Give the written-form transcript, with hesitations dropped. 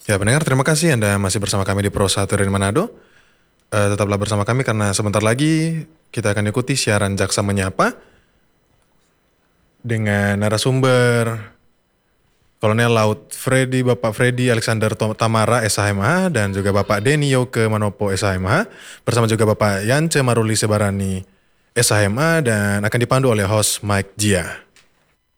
Ya pendengar, terima kasih Anda masih bersama kami di Pro 1 dari Manado. Tetaplah bersama kami karena sebentar lagi kita akan ikuti siaran Jaksa Menyapa dengan narasumber Kolonel Laut Bapak Freddy Alexander Tamara SHMH dan juga Bapak Denny Yoke Manopo SHMH bersama juga Bapak Yance Maruli Sebarani SHMA dan akan dipandu oleh host Mike Jia.